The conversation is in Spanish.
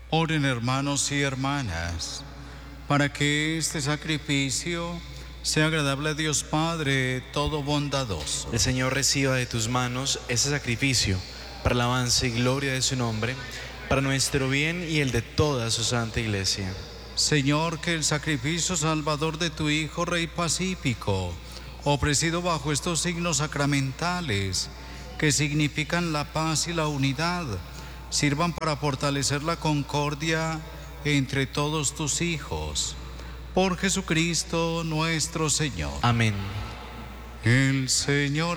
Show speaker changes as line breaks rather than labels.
Oren, hermanos y hermanas, para que este sacrificio sea agradable a Dios Padre todo bondadoso.
El Señor reciba de tus manos ese sacrificio para alabanza y gloria de su nombre, para nuestro bien y el de toda su santa Iglesia.
Señor, que el sacrificio salvador de tu Hijo, Rey pacífico, ofrecido bajo estos signos sacramentales, que significan la paz y la unidad, sirvan para fortalecer la concordia entre todos tus hijos. Por Jesucristo nuestro Señor.
Amén.
El Señor